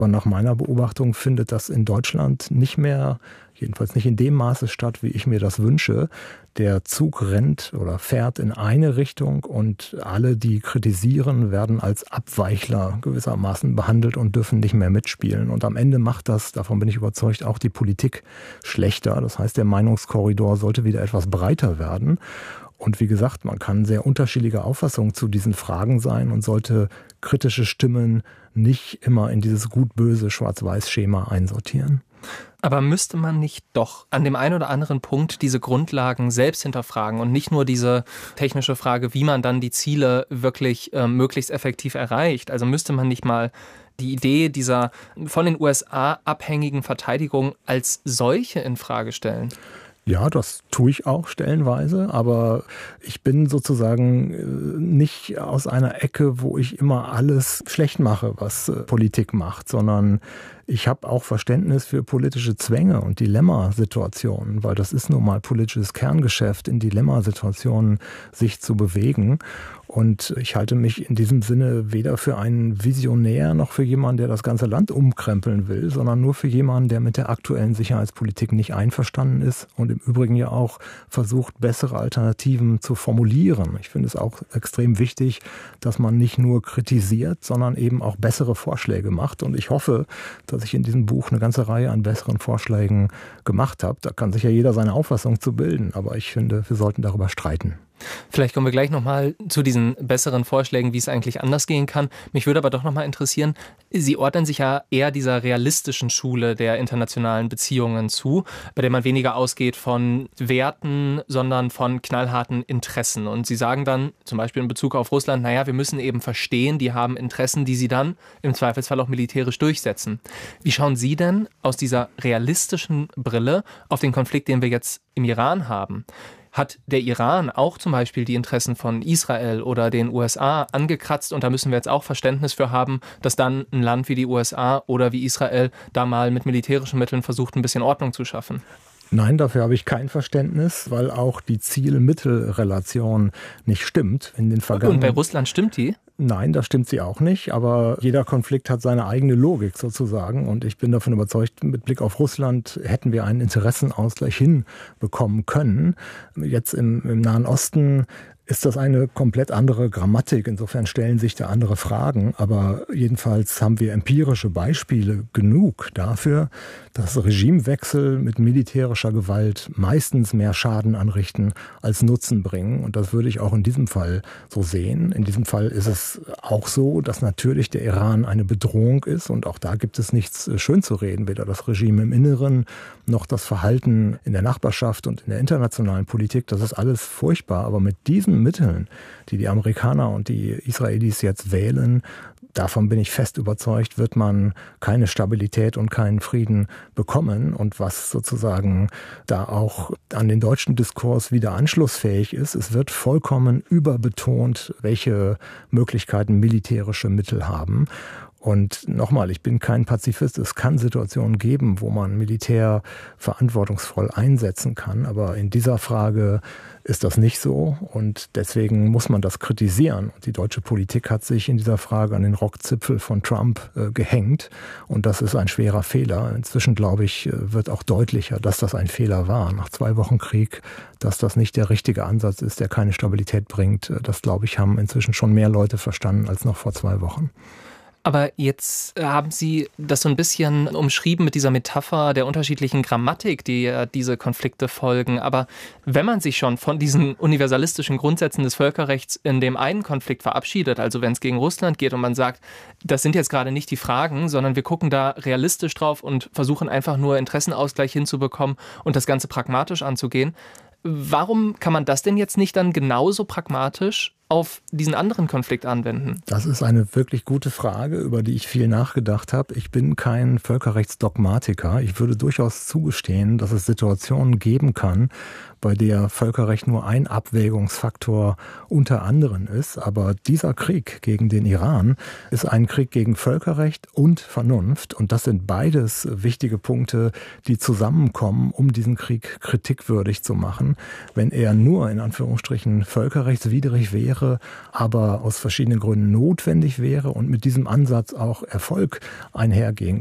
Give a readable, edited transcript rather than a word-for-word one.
Aber nach meiner Beobachtung findet das in Deutschland nicht mehr, jedenfalls nicht in dem Maße statt, wie ich mir das wünsche. Der Zug rennt oder fährt in eine Richtung und alle, die kritisieren, werden als Abweichler gewissermaßen behandelt und dürfen nicht mehr mitspielen. Und am Ende macht das, davon bin ich überzeugt, auch die Politik schlechter. Das heißt, der Meinungskorridor sollte wieder etwas breiter werden. Und wie gesagt, man kann sehr unterschiedlicher Auffassung zu diesen Fragen sein und sollte kritische Stimmen nicht immer in dieses gut-böse Schwarz-Weiß-Schema einsortieren. Aber müsste man nicht doch an dem einen oder anderen Punkt diese Grundlagen selbst hinterfragen und nicht nur diese technische Frage, wie man dann die Ziele wirklich möglichst effektiv erreicht? Also müsste man nicht mal die Idee dieser von den USA abhängigen Verteidigung als solche in Frage stellen? Ja, das tue ich auch stellenweise, aber ich bin sozusagen nicht aus einer Ecke, wo ich immer alles schlecht mache, was Politik macht, sondern ich habe auch Verständnis für politische Zwänge und Dilemmasituationen, weil das ist nun mal politisches Kerngeschäft, in Dilemmasituationen sich zu bewegen. Und ich halte mich in diesem Sinne weder für einen Visionär noch für jemanden, der das ganze Land umkrempeln will, sondern nur für jemanden, der mit der aktuellen Sicherheitspolitik nicht einverstanden ist und im Übrigen ja auch versucht, bessere Alternativen zu formulieren. Ich finde es auch extrem wichtig, dass man nicht nur kritisiert, sondern eben auch bessere Vorschläge macht. Und ich hoffe, dass ich in diesem Buch eine ganze Reihe an besseren Vorschlägen gemacht habe. Da kann sich ja jeder seine Auffassung zu bilden, aber ich finde, wir sollten darüber streiten. Vielleicht kommen wir gleich nochmal zu diesen besseren Vorschlägen, wie es eigentlich anders gehen kann. Mich würde aber doch nochmal interessieren, Sie ordnen sich ja eher dieser realistischen Schule der internationalen Beziehungen zu, bei der man weniger ausgeht von Werten, sondern von knallharten Interessen. Und Sie sagen dann, zum Beispiel in Bezug auf Russland, naja, wir müssen eben verstehen, die haben Interessen, die sie dann im Zweifelsfall auch militärisch durchsetzen. Wie schauen Sie denn aus dieser realistischen Brille auf den Konflikt, den wir jetzt im Iran haben? Hat der Iran auch zum Beispiel die Interessen von Israel oder den USA angekratzt? Und da müssen wir jetzt auch Verständnis für haben, dass dann ein Land wie die USA oder wie Israel da mal mit militärischen Mitteln versucht, ein bisschen Ordnung zu schaffen. Nein, dafür habe ich kein Verständnis, weil auch die Ziel-Mittel-Relation nicht stimmt in den vergangenen... Und bei Russland stimmt die? Nein, da stimmt sie auch nicht, aber jeder Konflikt hat seine eigene Logik sozusagen und ich bin davon überzeugt, mit Blick auf Russland hätten wir einen Interessenausgleich hinbekommen können. Jetzt im Nahen Osten ist das eine komplett andere Grammatik. Insofern stellen sich da andere Fragen. Aber jedenfalls haben wir empirische Beispiele genug dafür, dass Regimewechsel mit militärischer Gewalt meistens mehr Schaden anrichten als Nutzen bringen. Und das würde ich auch in diesem Fall so sehen. In diesem Fall ist es auch so, dass natürlich der Iran eine Bedrohung ist. Und auch da gibt es nichts schön zu reden. Weder das Regime im Inneren noch das Verhalten in der Nachbarschaft und in der internationalen Politik. Das ist alles furchtbar. Aber mit diesen Mitteln, die die Amerikaner und die Israelis jetzt wählen, davon bin ich fest überzeugt, wird man keine Stabilität und keinen Frieden bekommen. Und was sozusagen da auch an den deutschen Diskurs wieder anschlussfähig ist, es wird vollkommen überbetont, welche Möglichkeiten militärische Mittel haben. Und nochmal, ich bin kein Pazifist. Es kann Situationen geben, wo man Militär verantwortungsvoll einsetzen kann. Aber in dieser Frage ist das nicht so. Und deswegen muss man das kritisieren. Und die deutsche Politik hat sich in dieser Frage an den Rockzipfel von Trump gehängt. Und das ist ein schwerer Fehler. Inzwischen, glaube ich, wird auch deutlicher, dass das ein Fehler war. Nach 2 Wochen Krieg, dass das nicht der richtige Ansatz ist, der keine Stabilität bringt. Das, glaube ich, haben inzwischen schon mehr Leute verstanden als noch vor 2 Wochen. Aber jetzt haben Sie das so ein bisschen umschrieben mit dieser Metapher der unterschiedlichen Grammatik, die diese Konflikte folgen. Aber wenn man sich schon von diesen universalistischen Grundsätzen des Völkerrechts in dem einen Konflikt verabschiedet, also wenn es gegen Russland geht und man sagt, das sind jetzt gerade nicht die Fragen, sondern wir gucken da realistisch drauf und versuchen einfach nur Interessenausgleich hinzubekommen und das Ganze pragmatisch anzugehen. Warum kann man das denn jetzt nicht dann genauso pragmatisch auf diesen anderen Konflikt anwenden? Das ist eine wirklich gute Frage, über die ich viel nachgedacht habe. Ich bin kein Völkerrechtsdogmatiker. Ich würde durchaus zugestehen, dass es Situationen geben kann, bei der Völkerrecht nur ein Abwägungsfaktor unter anderen ist. Aber dieser Krieg gegen den Iran ist ein Krieg gegen Völkerrecht und Vernunft. Und das sind beides wichtige Punkte, die zusammenkommen, um diesen Krieg kritikwürdig zu machen. Wenn er nur in Anführungsstrichen völkerrechtswidrig wäre, aber aus verschiedenen Gründen notwendig wäre und mit diesem Ansatz auch Erfolg einhergehen